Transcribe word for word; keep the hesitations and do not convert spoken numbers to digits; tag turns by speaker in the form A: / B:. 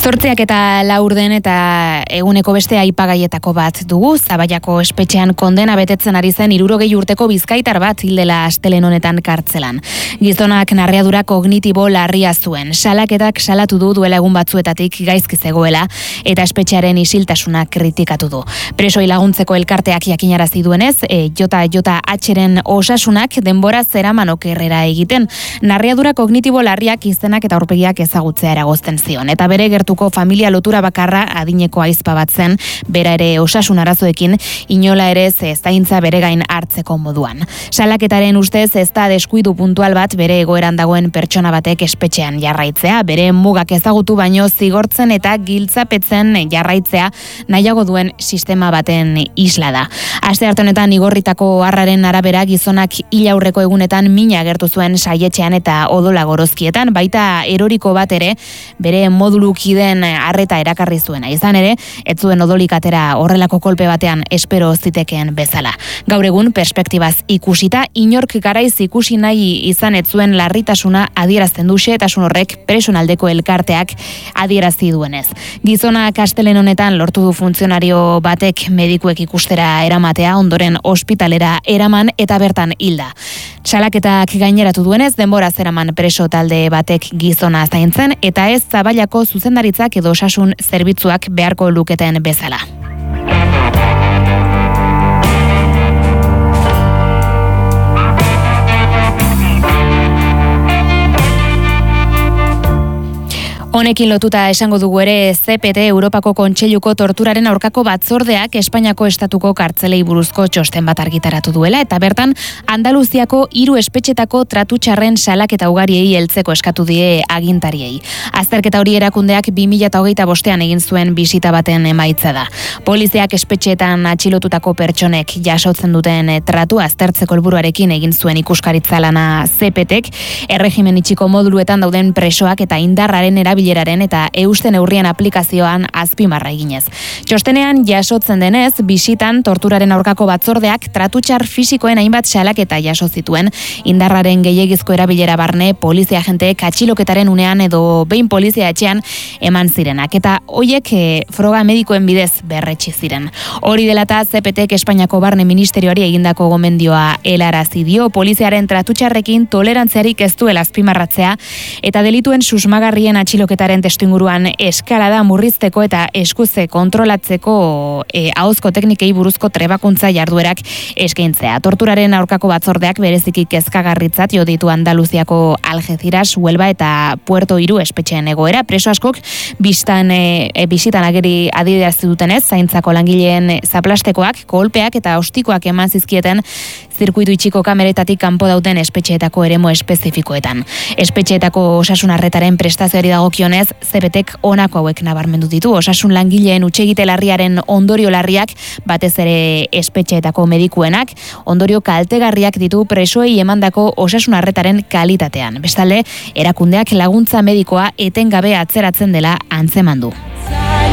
A: Zortziak eta laurden eta eguneko beste aipagaietako bat dugu. Zabaiako espetxean kondena betetzen ari zen hirurogei urteko bizkaitar bat hildela astelehen honetan kartzelan. Gizonak narriadura kognitibo larria zuen. Salaketak salatu du duela egun batzuetatik gaizki zegoela eta espetxearen isiltasuna kritikatu du. Presoi laguntzeko elkarteak jakinarazi duenez, e, jota jota H-ren osasunak denbora zeraman okerrera egiten. Narriadura kognitibo larriak izenak eta aurpegiak ezagutzea eragozten zion. Eta bere gertuko familia lotura bakarra adineko aizpa bat zen, bera ere osasun arazoekin, inola ere ez zaintza bere gain hartzeko moduan. Salaketaren ustez ez da deskuidu puntual bat bere egoeran dagoen pertsona batek espetxean jarraitzea, bere mugak ezagutu baino zigortzen eta giltzapetzen jarraitzea nahiago duen sistema baten isla da. Aste arte honetan igorritako harraren arabera gizonak hil aurreko egunetan mina agertu zuen saietxean eta odola gorozkietan, baita eroriko bat ere bere modulukide arreta erakarri zuena. Izan ere, ez zuen odolik atera horrelako kolpe batean espero zitekeen bezala. Gaur egun perspektibaz ikusita, inork garaiz ikusi nahi izan ez zuen larritasuna adierazten du xehetasun horrek personaldeko elkarteak adierazi duenez. Gizona astelehen honetan lortu du funtzionario batek medikuek ikustera eramatea, ondoren ospitalera eraman eta bertan hilda. Salaketak gaineratu duenez, denbora zeraman preso talde batek gizona zaintzen eta ez Zabaiako zuzendaritzak edo osasun zerbitzuak beharko luketen bezala. Honekin lotuta esango dugu ere C P T Europako Kontseiluko torturaren aurkako batzordeak Espainiako estatuko kartzelei buruzko txosten bat argitaratu duela eta bertan Andaluziako hiru espetxetako tratu txarren salaketa ugariei heltzeko eskatu die agintariei. Azterketa hori erakundeak bi mila hogeita bostean egin zuen bisita baten emaitza da. Poliziak espetxeetan atxilotutako pertsonek jasotzen duten tratu aztertzeko helburuarekin egin zuen ikuskaritza lana C P Tek, erregimen itxiko moduluetan dauden presoak eta indarraren erabil eta eusten neurrien aplikazioan azpimarra eginez. Txostenean jasotzen denez, bisitan torturaren aurkako batzordeak tratutxar fisikoen hainbat salaketa jaso zituen, indarraren gehiegizko erabilera barne polizia agenteek atxiloketaren unean edo behin polizia etxean eman zirenak, eta hoiek e, froga medikoen bidez berretsi ziren. Hori dela eta C P Tek Espainiako Barne Ministerioari egindako gomendioa helarazi dio, poliziaren tratutxarrekin tolerantziarik ez duela azpimarratzea eta delituen susmagarrien atxiloketaren testuinguruan eskalada murrizteko eta eskuze kontrolatzeko e, ahozko teknikei buruzko trebakuntza jarduerak eskaintzea. Torturaren aurkako batzordeak bereziki kezkagarritzat jo ditu Andaluziako Algeciras, Huelva eta Puerto Hiru espetxeen egoera. Preso askok bistan e, e, bisitan ageri adierazten dutenez, zaintzako langileen zaplastekoak, kolpeak eta ostikoak eman zizkieten zirkuitu itxiko kameretatik kanpo dauden espetxeetako eremu espezifikoetan. Espetxeetako osasun arretaren prestazioari dagokionez, C P Tek honako hauek nabarmendu ditu. Osasun langileen hutsegite larriaren ondorio larriak, batez ere espetxeetako medikuenak, ondorio kaltegarriak ditu presoei emandako osasun arretaren kalitatean. Bestalde, erakundeak laguntza medikoa etengabe atzeratzen dela antzeman du.